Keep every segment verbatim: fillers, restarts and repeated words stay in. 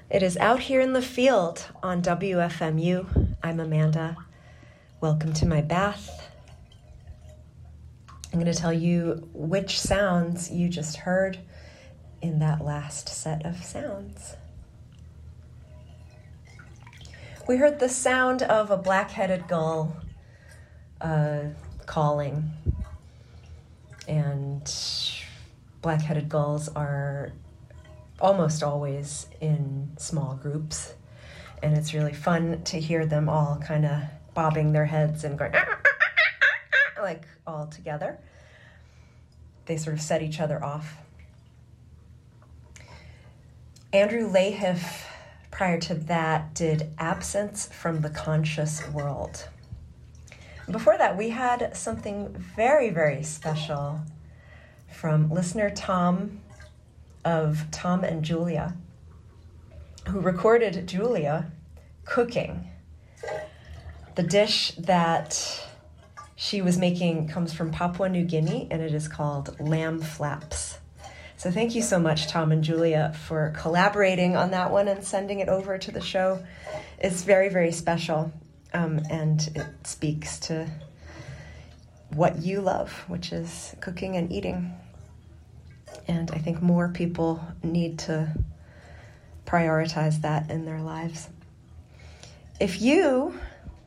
It is Out Here in the Field on W F M U. I'm Amanda. Welcome to my bath. I'm going to tell you which sounds you just heard in that last set of sounds. We heard the sound of a black-headed gull uh, calling. And black-headed gulls are almost always in small groups, and it's really fun to hear them all kind of bobbing their heads and going like all together. They sort of set each other off. Andrew Lahiff, prior to that, did Absence from the Conscious World. Before that, we had something very, very special from listener Tom of Tom and Julia, who recorded Julia cooking. The dish that she was making comes from Papua New Guinea, and it is called lamb flaps. So thank you so much, Tom and Julia, for collaborating on that one and sending it over to the show. It's very, very special, um, and it speaks to what you love, which is cooking and eating. And I think more people need to prioritize that in their lives. If you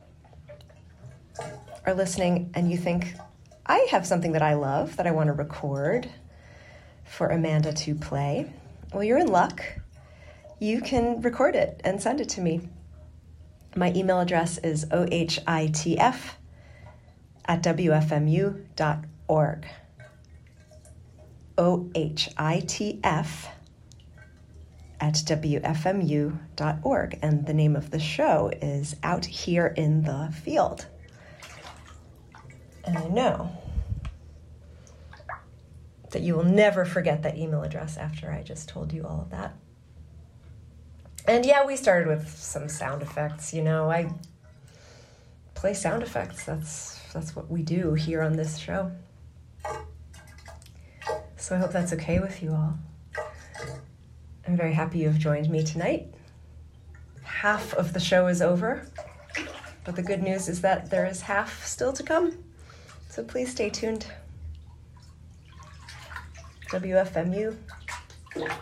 are listening and you think, I have something that I love that I want to record for Amanda to play, well, you're in luck. You can record it and send it to me. My email address is ohitf at w f m u dot org. O H I T F at w f m u dot org. And the name of the show is Out Here in the Field. And I know that you will never forget that email address after I just told you all of that. And yeah, we started with some sound effects. You know, I play sound effects. That's, that's what we do here on this show. So I hope that's okay with you all. I'm very happy you have joined me tonight. Half of the show is over, but the good news is that there is half still to come. So please stay tuned. W F M U